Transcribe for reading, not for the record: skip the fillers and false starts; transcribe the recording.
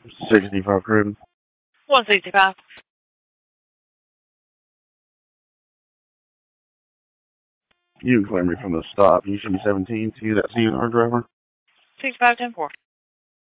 65 Crib. 165. You can claim me from the stop. You should be 17. See that CNR driver? 6510-4.